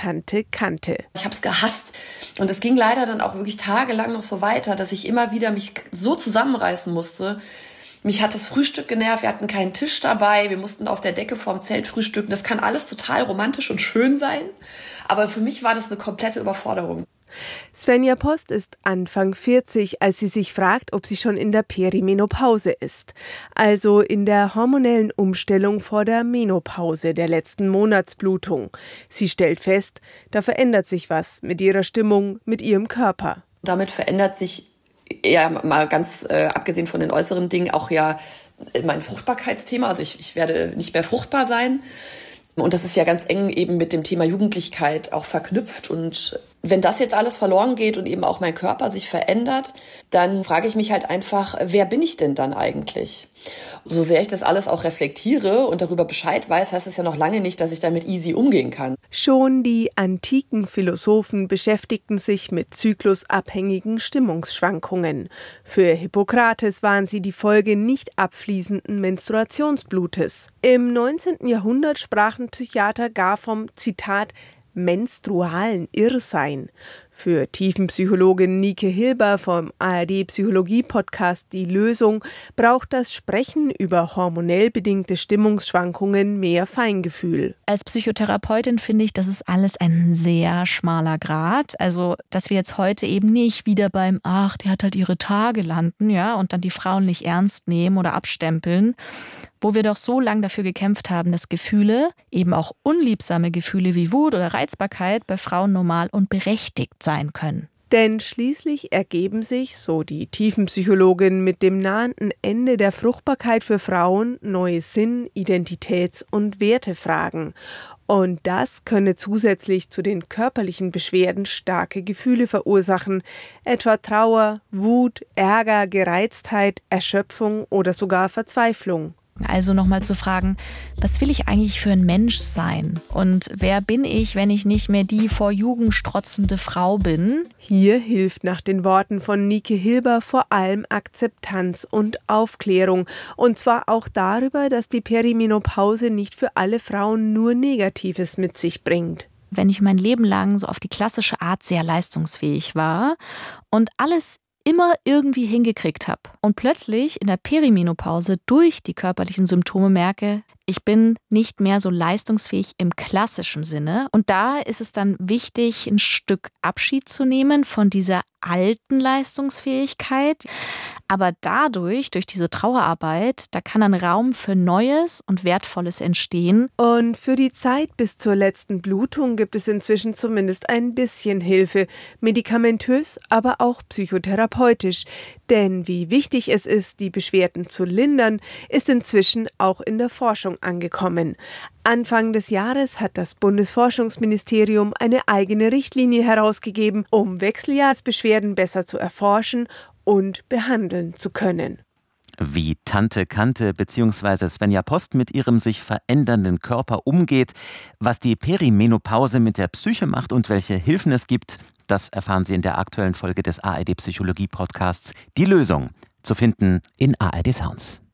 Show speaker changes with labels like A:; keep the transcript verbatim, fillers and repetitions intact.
A: Tante Kante.
B: Ich habe es gehasst und es ging leider dann auch wirklich tagelang noch so weiter, dass ich immer wieder mich so zusammenreißen musste. Mich hat das Frühstück genervt, wir hatten keinen Tisch dabei, wir mussten auf der Decke vorm Zelt frühstücken. Das kann alles total romantisch und schön sein, aber für mich war das eine komplette Überforderung.
A: Svenja Post ist Anfang vierzig, als sie sich fragt, ob sie schon in der Perimenopause ist. Also in der hormonellen Umstellung vor der Menopause, der letzten Monatsblutung. Sie stellt fest, da verändert sich was mit ihrer Stimmung, mit ihrem Körper.
B: Damit verändert sich, ja mal ganz äh, abgesehen von den äußeren Dingen, auch ja mein Fruchtbarkeitsthema. Also ich, ich werde nicht mehr fruchtbar sein. Und das ist ja ganz eng eben mit dem Thema Jugendlichkeit auch verknüpft. Und wenn das jetzt alles verloren geht und eben auch mein Körper sich verändert, dann frage ich mich halt einfach, wer bin ich denn dann eigentlich? So sehr ich das alles auch reflektiere und darüber Bescheid weiß, heißt es ja noch lange nicht, dass ich damit easy umgehen kann.
A: Schon die antiken Philosophen beschäftigten sich mit zyklusabhängigen Stimmungsschwankungen. Für Hippokrates waren sie die Folge nicht abfließenden Menstruationsblutes. Im neunzehnten Jahrhundert sprachen Psychiater gar vom, Zitat, menstrualen Irrsein. Für Tiefenpsychologin Nike Hilber vom A R D-Psychologie-Podcast Die Lösung braucht das Sprechen über hormonell bedingte Stimmungsschwankungen mehr Feingefühl.
C: Als Psychotherapeutin finde ich, das ist alles ein sehr schmaler Grat. Also, dass wir jetzt heute eben nicht wieder beim ach, die hat halt ihre Tage landen, ja, und dann die Frauen nicht ernst nehmen oder abstempeln, wo wir doch so lange dafür gekämpft haben, dass Gefühle, eben auch unliebsame Gefühle wie Wut oder Reizbarkeit bei Frauen normal und berechtigt sein können.
A: Denn schließlich ergeben sich, so die Tiefenpsychologin, mit dem nahenden Ende der Fruchtbarkeit für Frauen neue Sinn-, Identitäts- und Wertefragen. Und das könne zusätzlich zu den körperlichen Beschwerden starke Gefühle verursachen, etwa Trauer, Wut, Ärger, Gereiztheit, Erschöpfung oder sogar Verzweiflung.
C: Also nochmal zu fragen, was will ich eigentlich für ein Mensch sein? Und wer bin ich, wenn ich nicht mehr die vor Jugend strotzende Frau bin?
A: Hier hilft nach den Worten von Nike Hilber vor allem Akzeptanz und Aufklärung. Und zwar auch darüber, dass die Perimenopause nicht für alle Frauen nur Negatives mit sich bringt.
C: Wenn ich mein Leben lang so auf die klassische Art sehr leistungsfähig war und alles immer irgendwie hingekriegt habe und plötzlich in der Perimenopause durch die körperlichen Symptome merke, ich bin nicht mehr so leistungsfähig im klassischen Sinne. Und da ist es dann wichtig, ein Stück Abschied zu nehmen von dieser alten Leistungsfähigkeit. Aber dadurch, durch diese Trauerarbeit, da kann ein Raum für Neues und Wertvolles entstehen.
A: Und für die Zeit bis zur letzten Blutung gibt es inzwischen zumindest ein bisschen Hilfe, medikamentös, aber auch psychotherapeutisch. Denn wie wichtig es ist, die Beschwerden zu lindern, ist inzwischen auch in der Forschung angekommen. Anfang des Jahres hat das Bundesforschungsministerium eine eigene Richtlinie herausgegeben, um Wechseljahrsbeschwerden besser zu erforschen und behandeln zu können.
D: Wie Tante Kante bzw. Svenja Post mit ihrem sich verändernden Körper umgeht, was die Perimenopause mit der Psyche macht und welche Hilfen es gibt, das erfahren Sie in der aktuellen Folge des A R D-Psychologie-Podcasts Die Lösung, zu finden in A R D Sounds.